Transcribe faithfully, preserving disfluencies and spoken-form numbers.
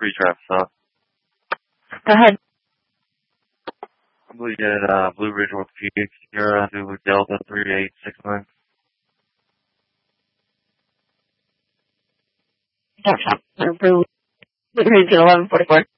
pre-trap stop. Go ahead. I believe you had uh, Blue Ridge Orthopedics. You're uh, through Delta three eight six nine. Blue Ridge eleven forty-four.